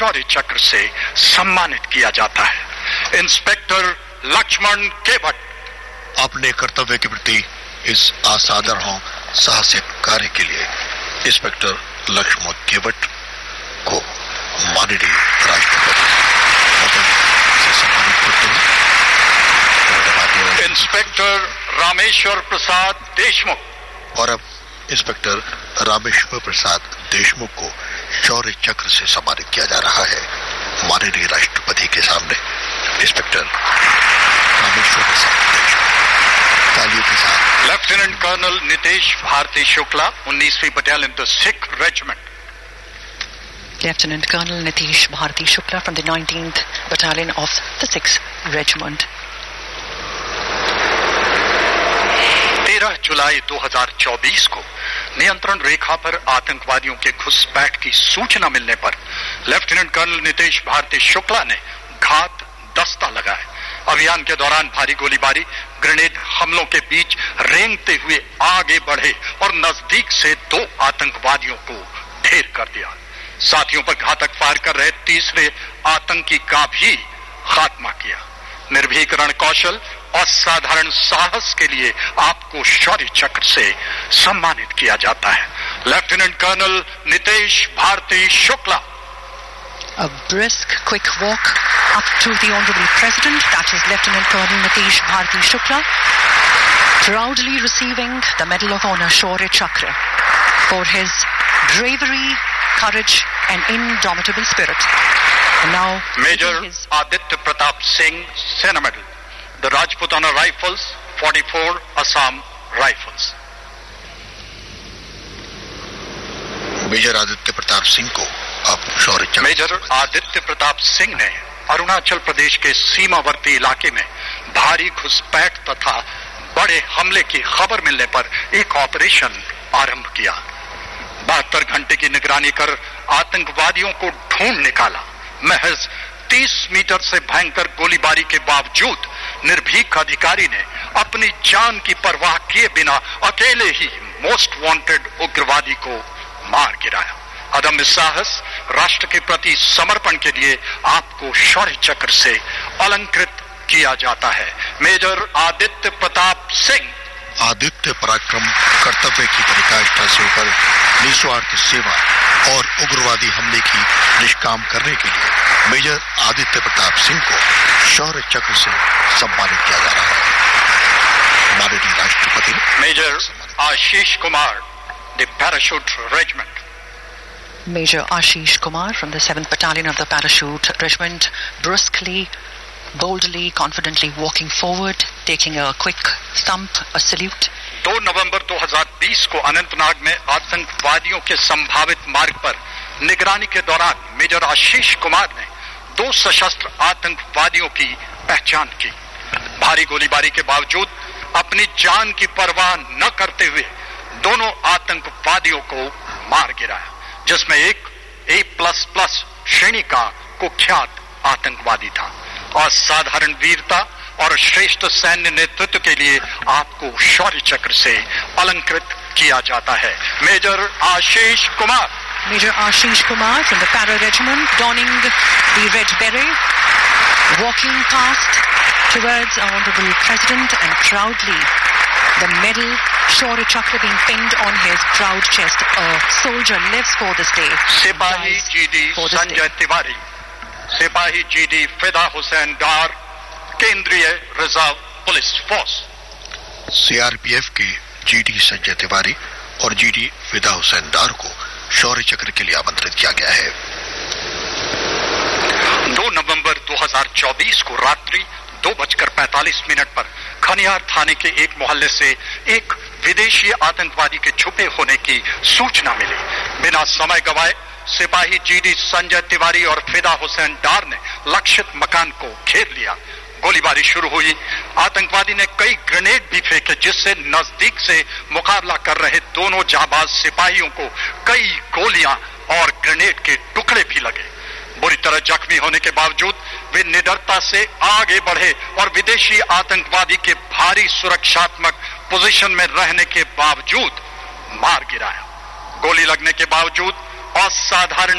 शौर्य चक्र से सम्मानित किया जाता है। इंस्पेक्टर लक्ष्मण केवट अपने कर्तव्य के प्रति इस असाधारण साहसिक कार्य के लिए इंस्पेक्टर लक्ष्मण केवट को माननीय राष्ट्रपति से सम्मानित करते हैं। इंस्पेक्टर रामेश्वर प्रसाद देशमुख और अब इंस्पेक्टर रामेश्वर प्रसाद देशमुख को शौर्य चक्र से सम्मानित किया जा रहा है। माननीय राष्ट्रपति के सामने इंस्पेक्टर रामेश्वर प्रसाद देशमुख तालियों के साथ। लेफ्टिनेंट कर्नल नितेश भारती शुक्ला, 19वीं battalion the Sikh regiment. Lieutenant Colonel Nitish Bharti Shukla from the 19th Battalion of the 6th Regiment. 13 जुलाई 2024 को नियंत्रण रेखा पर आतंकवादियों के घुसपैठ की सूचना मिलने पर लेफ्टिनेंट कर्नल नितेश भारती शुक्ला ने घात दस्ता लगाया। अभियान के दौरान भारी गोलीबारी, ग्रेनेड हमलों के बीच रेंगते हुए आगे बढ़े और नजदीक से 2 आतंकवादियों को ढेर कर दिया। साथियों पर घातक फायर कर रहे तीसरे आतंकी का भी खात्मा किया। निर्भीक रण कौशल और साधारण साहस के लिए आपको शौर्य चक्र से सम्मानित किया जाता है। Lieutenant colonel Nitesh Bharti Shukla. A brisk, quick walk up to the Honorable President, that is Lieutenant Colonel Nitish Bharti Shukla, proudly receiving the Medal of Honor Shaurya Chakra for his bravery, courage and indomitable spirit. And now Major Aditya Pratap Singh, Sena Medal, the Rajputana Rifles, 44 Assam Rifles. Major Aditya Pratap Singh को अब शौर्य चक्र। Major Aditya Pratap Singh ने अरुणाचल प्रदेश के सीमावर्ती इलाके में भारी घुसपैठ तथा बड़े हमले की खबर मिलने पर एक ऑपरेशन आरंभ किया। 72 घंटे की निगरानी कर आतंकवादियों को ढूंढ निकाला। महज 30 मीटर से भयंकर गोलीबारी के बावजूद निर्भीक अधिकारी ने अपनी जान की परवाह किए बिना अकेले ही मोस्ट वांटेड उग्रवादी को मार गिराया। अदम्य साहस, राष्ट्र के प्रति समर्पण के लिए आपको शौर्य चक्र से अलंकृत किया जाता है। मेजर आदित्य प्रताप सिंह। आदित्य पराक्रम, कर्तव्य की पराकाष्ठा से ऊपर निस्वार्थ सेवा और उग्रवादी हमले की निष्काम करने के लिए मेजर आदित्य प्रताप सिंह को शौर्य चक्र से सम्मानित किया जा रहा है। माननीय राष्ट्रपति major Ashish Kumar, the parachute regiment. Major Ashish Kumar from the 7th Battalion of the Parachute Regiment, briskly, boldly, confidently walking forward, taking a quick stump, a salute. 2 नवंबर 2020 को अनंतनाग में आतंकवादियों के संभावित मार्ग पर निगरानी के दौरान मेजर आशीष कुमार ने 2 सशस्त्र आतंकवादियों की पहचान की। भारी गोलीबारी के बावजूद अपनी जान की परवाह न करते हुए दोनों आतंकवादियों को मार गिराया, जिसमें एक A++ श्रेणी का कुख्यात आतंकवादी था। असाधारण वीरता और श्रेष्ठ सैन्य नेतृत्व के लिए आपको शौर्य चक्र से अलंकृत किया जाता है। Major Ashish Kumar. Major Ashish Kumar from the Para Regiment, donning the red beret, walking past towards our Honorable President and proudly the medal Shaurya Chakra being pinned on his proud chest. A soldier lives for this day. सिपाही GD Sanjay Tiwari, सिपाही GD फिदा हुसैन डार, केंद्रीय reserve police force. CRPF के GD Sanjay Tiwari और GD फिदा हुसैन डार को शौर्य चक्र के लिए आमंत्रित किया गया है। 2 नवंबर 2024 को रात्रि 2:45 पर खनियार थाने के एक मोहल्ले से एक विदेशी आतंकवादी के छुपे होने की सूचना मिली। बिना समय गवाए सिपाही GD संजय तिवारी और फिदा हुसैन डार ने लक्षित मकान को घेर लिया। गोलीबारी शुरू हुई। आतंकवादी ने कई ग्रेनेड भी फेंके, जिससे नजदीक से मुकाबला कर रहे दोनों जाबाज सिपाहियों को कई गोलियां और ग्रेनेड के टुकड़े भी लगे। बुरी तरह जख्मी होने के बावजूद वे निडरता से आगे बढ़े और विदेशी आतंकवादी के भारी सुरक्षात्मक पोजीशन में रहने के बावजूद मार गिराया। गोली लगने के बावजूद असाधारण